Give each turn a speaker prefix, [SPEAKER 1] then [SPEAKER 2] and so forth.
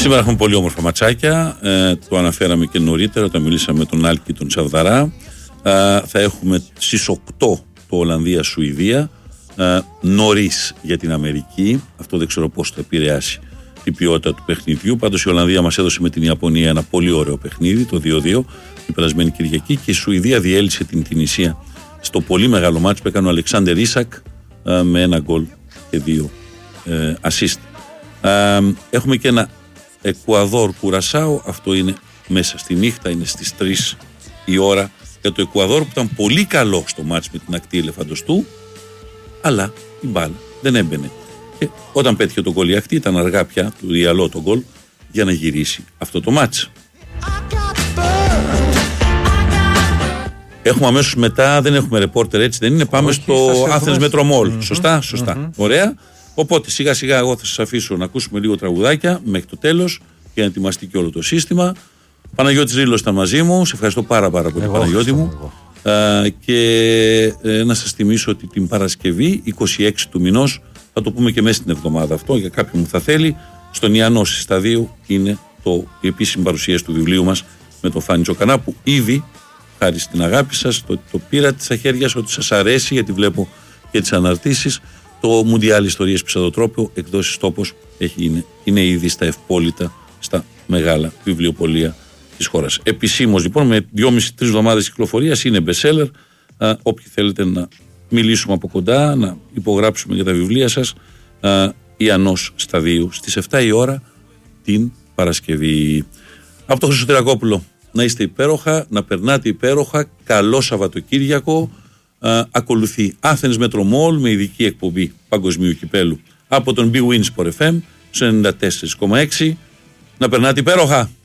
[SPEAKER 1] Σήμερα έχουμε πολύ όμορφα ματσάκια. Το αναφέραμε και νωρίτερα όταν μιλήσαμε με τον Άλκη τον Τσαβδαρά. Θα έχουμε στις 8 το Ολλανδία-Σουηδία. Νωρίς για την Αμερική. Αυτό δεν ξέρω πώς θα επηρεάσει την ποιότητα του παιχνιδιού. Πάντως η Ολλανδία μας έδωσε με την Ιαπωνία ένα πολύ ωραίο παιχνίδι, το 2-2, την περασμένη Κυριακή, και η Σουηδία διέλυσε την Τινησία στο πολύ μεγάλο μάτς που έκανε ο Αλεξάντερ Ίσακ με ένα γκολ και 2 assist. Έχουμε και ένα Εκουαδόρ Κουρασάο. Αυτό είναι μέσα στη νύχτα, είναι στις 3 η ώρα για το Εκουαδόρ, που ήταν πολύ καλό στο μάτς με την ακτή Ελεφαντοστού, αλλά η μπάλα δεν έμπαινε. Και όταν πέτυχε το γκολ η ακτή, ήταν αργά πια, του διαλώ το γκολ για να γυρίσει αυτό το μάτς. Έχουμε αμέσως μετά, δεν έχουμε ρεπόρτερ, έτσι δεν είναι, πάμε στο Athens Metro Mall. Σωστά. Ωραία. Οπότε σιγά σιγά εγώ θα σας αφήσω να ακούσουμε λίγο τραγουδάκια μέχρι το τέλος για να ετοιμαστεί και όλο το σύστημα. Παναγιώτης Ρήλος ήταν μαζί μου. Σε ευχαριστώ πάρα πολύ, Παναγιώτη μου. Και να σας θυμίσω ότι την Παρασκευή 26 του μηνός, θα το πούμε και μέσα στην εβδομάδα αυτό για κάποιον που θα θέλει, στον Ιαννό Συσταδίου είναι η επίσημη παρουσίαση του βιβλίου μας με τον Φάνη Τσοκανά, που ήδη, χάρη στην αγάπη σας, το πήρατε στα χέρια σας, ότι σας αρέσει, γιατί βλέπω και τις αναρτήσεις. Το Μουντιάλ Ιστορίες Ψευδοτρόπιο, εκδόσεις Τόπος, είναι ήδη στα ευπόλυτα, στα μεγάλα βιβλιοπωλεία της χώρας. Επισήμως λοιπόν, με 2,5-3 εβδομάδες κυκλοφορίας, είναι bestseller. Όποιοι θέλετε να μιλήσουμε από κοντά, να υπογράψουμε για τα βιβλία σας, Ιαννός Σταδίου στις 7 η ώρα την Παρασκευή. Από το Χρυσοτηρακόπουλο, να είστε υπέροχα, να περνάτε υπέροχα, καλό Σαββατοκύριακο. Ακολουθεί Athens Metro Mall με ειδική εκπομπή Παγκοσμίου Κυπέλου από τον Big Win Sport FM 94,6. Να περνάτε υπέροχα.